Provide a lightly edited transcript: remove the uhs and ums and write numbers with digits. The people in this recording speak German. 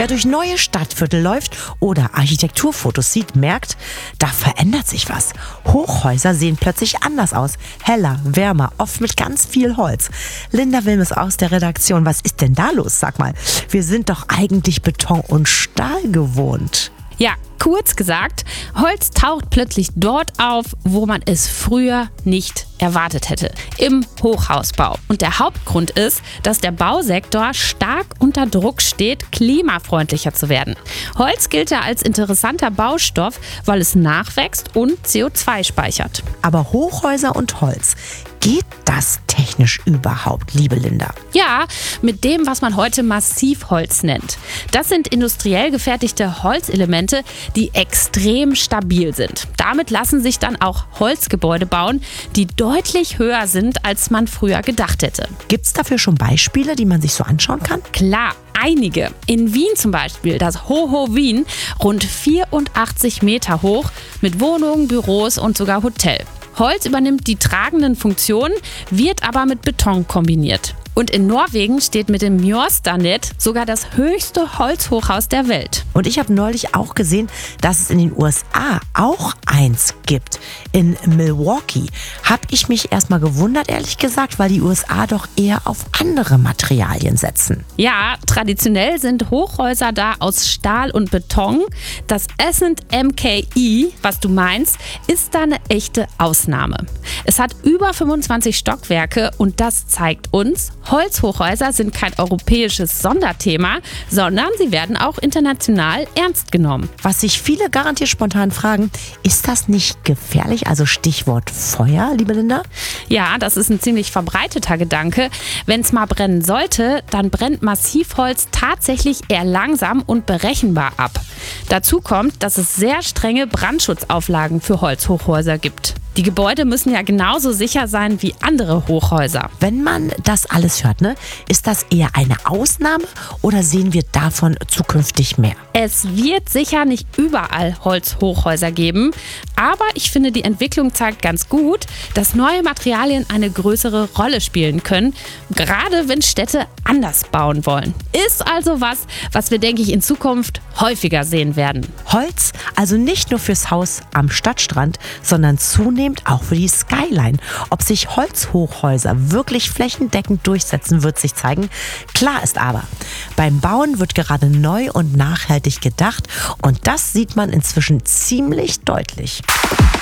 Wer durch neue Stadtviertel läuft oder Architekturfotos sieht, merkt, da verändert sich was. Hochhäuser sehen plötzlich anders aus. Heller, wärmer, oft mit ganz viel Holz. Linda Wilmes aus der Redaktion. Was ist denn da los? Sag mal, wir sind doch eigentlich Beton und Stahl gewohnt. Ja, kurz gesagt, Holz taucht plötzlich dort auf, wo man es früher nicht erwartet hätte, im Hochhausbau. Und der Hauptgrund ist, dass der Bausektor stark unter Druck steht, klimafreundlicher zu werden. Holz gilt ja als interessanter Baustoff, weil es nachwächst und CO2 speichert. Aber Hochhäuser und Holz, geht das technisch überhaupt, liebe Linda? Ja, mit dem, was man heute Massivholz nennt. Das sind industriell gefertigte Holzelemente, die extrem stabil sind. Damit lassen sich dann auch Holzgebäude bauen, die deutlich höher sind, als man früher gedacht hätte. Gibt es dafür schon Beispiele, die man sich so anschauen kann? Klar, einige. In Wien zum Beispiel, das Hoho Wien, rund 84 Meter hoch, mit Wohnungen, Büros und sogar Hotel. Holz übernimmt die tragenden Funktionen, wird aber mit Beton kombiniert. Und in Norwegen steht mit dem Mjøsstanet sogar das höchste Holzhochhaus der Welt. Und ich habe neulich auch gesehen, dass es in den USA auch eins gibt. In Milwaukee. Habe ich mich erstmal gewundert, ehrlich gesagt, weil die USA doch eher auf andere Materialien setzen. Ja, traditionell sind Hochhäuser da aus Stahl und Beton. Das Ascent MKI, was du meinst, ist da eine echte Ausnahme. Es hat über 25 Stockwerke und das zeigt uns, Holzhochhäuser sind kein europäisches Sonderthema, sondern sie werden auch international ernst genommen. Was sich viele garantiert spontan fragen, ist das nicht gefährlich? Also Stichwort Feuer, liebe Linda? Ja, das ist ein ziemlich verbreiteter Gedanke. Wenn es mal brennen sollte, dann brennt Massivholz tatsächlich eher langsam und berechenbar ab. Dazu kommt, dass es sehr strenge Brandschutzauflagen für Holzhochhäuser gibt. Die Gebäude müssen ja genauso sicher sein wie andere Hochhäuser. Wenn man das alles hört, ist das eher eine Ausnahme oder sehen wir davon zukünftig mehr? Es wird sicher nicht überall Holzhochhäuser geben, aber ich finde, die Entwicklung zeigt ganz gut, dass neue Materialien eine größere Rolle spielen können, gerade wenn Städte anders bauen wollen. Ist also was wir, denke ich, in Zukunft häufiger sehen werden. Holz, also nicht nur fürs Haus am Stadtstrand, sondern zunehmend auch für die Skyline. Ob sich Holzhochhäuser wirklich flächendeckend durchsetzen, wird sich zeigen. Klar ist aber, beim Bauen wird gerade neu und nachhaltig gedacht und das sieht man inzwischen ziemlich deutlich.